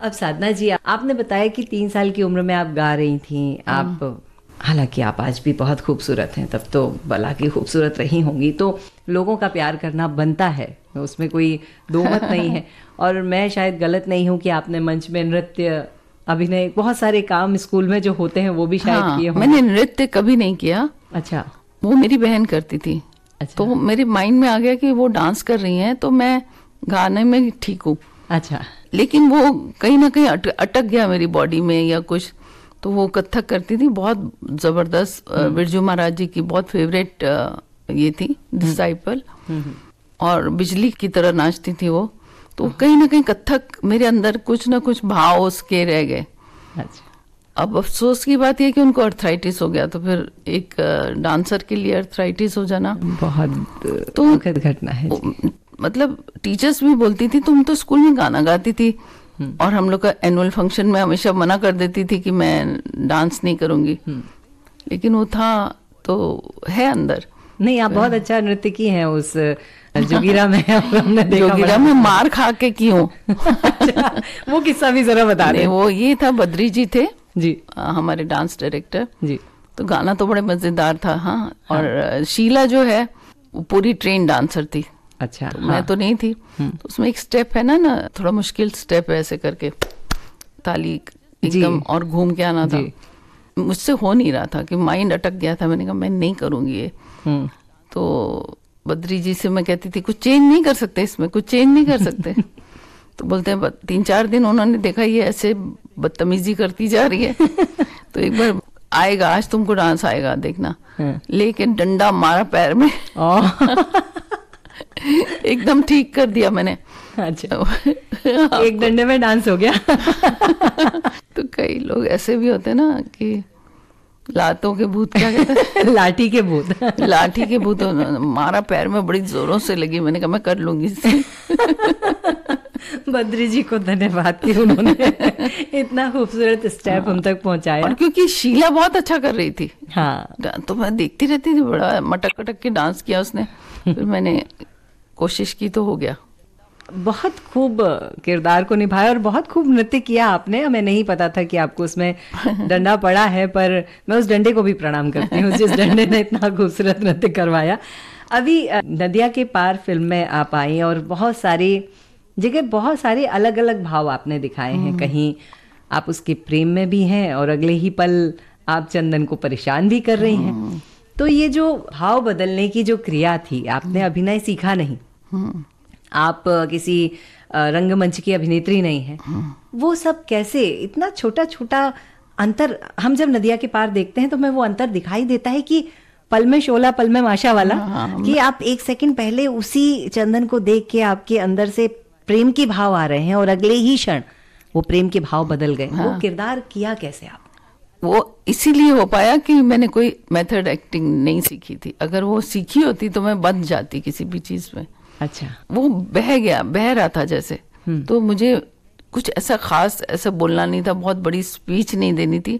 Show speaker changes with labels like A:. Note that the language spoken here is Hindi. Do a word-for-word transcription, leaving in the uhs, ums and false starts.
A: अब साधना जी, आपने बताया कि तीन साल की उम्र में आप गा रही थी। आप, हालांकि आप आज भी बहुत खूबसूरत हैं, तब तो भला की खूबसूरत रही होंगी, तो लोगों का प्यार करना बनता है, उसमें कोई दो मत नहीं है। और मैं शायद गलत नहीं हूँ कि आपने मंच में नृत्य, अभिनय, बहुत सारे काम स्कूल में जो होते हैं वो भी शायद
B: हाँ,
A: किए हों।
B: मैंने नृत्य कभी नहीं किया।
A: अच्छा।
B: वो मेरी बहन करती थी। अच्छा। तो मेरे माइंड में आ गया कि वो डांस कर रही हैं तो मैं गाने में ठीक हूँ।
A: अच्छा। लेकिन
B: वो कहीं ना कहीं अट, अटक गया मेरी बॉडी में या कुछ। तो वो कथक करती थी, बहुत जबरदस्त, बिरजू महाराज जी की बहुत फेवरेट ये थी डिसाइपल, और बिजली की तरह नाचती थी वो। तो कहीं ना कहीं कथक मेरे अंदर कुछ ना कुछ भाव उसके रह गए।
A: अच्छा।
B: अब अफसोस की बात यह कि उनको अर्थराइटिस हो गया, तो फिर एक डांसर के लिए अर्थराइटिस हो जाना
A: बहुत
B: तो
A: दुखद घटना है जी।
B: मतलब टीचर्स भी बोलती थी तुम तो स्कूल में गाना गाती थी, और हम लोग का एनुअल फंक्शन में हमेशा मना कर देती थी कि मैं डांस नहीं करूंगी। लेकिन वो था तो है अंदर।
A: नहीं, आप बहुत अच्छा नृत्य की हैं उस जोगिरा में। हमने देखा
B: जोगिरा में मार खा के की हूँ।
A: अच्छा, वो किस्सा भी जरा बता दें।
B: वो ये था, बद्री जी थे
A: जी,
B: हमारे डांस डायरेक्टर जी। तो गाना तो बड़े मजेदार था। हाँ, हाँ। और शीला जो है वो पूरी ट्रेन डांसर थी।
A: अच्छा।
B: तो
A: हाँ।
B: मैं तो नहीं थी। तो उसमें एक स्टेप है ना ना थोड़ा मुश्किल स्टेप है, ऐसे करके ताली एकदम और घूम के आना था। मुझसे हो नहीं रहा था कि माइंड अटक गया था। मैंने कहा मैं नहीं करूंगी ये। तो बद्री जी से मैं कहती थी कुछ चेंज नहीं कर सकते इसमें, कुछ चेंज नहीं कर सकते। तो बोलते हैं तीन चार दिन उन्होंने देखा ये ऐसे बदतमीजी करती जा रही है, तो एक बार आएगा, आज तुमको डांस आएगा देखना। लेकिन डंडा मारा पैर में। एकदम ठीक कर दिया मैंने।
A: अच्छा। एक डंडे में डांस हो गया।
B: तो कई लोग ऐसे भी होते ना कि लातों के भूत, क्या कहते हैं?
A: लाठी के भूत।
B: लाठी के भूत मारा पैर में, बड़ी जोरों से लगी। मैंने कहा मैं कर लूंगी।
A: बद्री जी को धन्यवाद कि उन्होंने इतना खूबसूरत स्टेप हाँ, हम तक पहुंचाया।
B: और क्योंकि शीला बहुत अच्छा कर रही थी।
A: हाँ,
B: तो मैं देखती रहती थी, बड़ा मटक मटक के डांस किया उसने। फिर मैंने कोशिश की तो हो गया।
A: बहुत खूब किरदार को निभाया और बहुत खूब नृत्य किया आपने। हमें नहीं पता था कि आपको उसमें डंडा पड़ा है, पर मैं उस डंडे को भी प्रणाम करती हूँ जिस डंडे ने इतना खूबसूरत नृत्य करवाया। अभी नदिया के पार फिल्म में आप आई और बहुत सारी जगह बहुत सारे अलग अलग भाव आपने दिखाए हैं। कहीं आप उसके प्रेम में भी हैं और अगले ही पल आप चंदन को परेशान भी कर रही हैं। तो ये जो भाव बदलने की जो क्रिया थी, आपने अभिनय सीखा नहीं, आप किसी रंगमंच की अभिनेत्री नहीं है, वो सब कैसे, इतना छोटा छोटा अंतर हम जब नदिया के पार देखते हैं तो हमें वो अंतर दिखाई देता है कि पल में शोला पल में माशा वाला। हाँ, कि आप एक सेकंड पहले उसी चंदन को देख के आपके अंदर से प्रेम के भाव आ रहे हैं और अगले ही क्षण वो प्रेम के भाव बदल गए। हाँ। वो किरदार किया कैसे आप?
B: वो इसीलिए हो पाया कि मैंने कोई मेथड एक्टिंग नहीं सीखी थी। अगर वो सीखी होती तो मैं बंध जाती किसी भी चीज में।
A: अच्छा।
B: वो बह गया, बह रहा था जैसे। तो मुझे कुछ ऐसा खास ऐसा बोलना नहीं था, बहुत बड़ी स्पीच नहीं देनी थी।